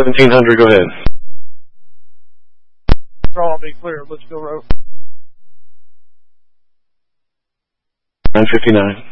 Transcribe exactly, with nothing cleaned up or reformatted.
seventeen hundred, go ahead. Draw, be clear. Let's go rope. nine fifty-nine.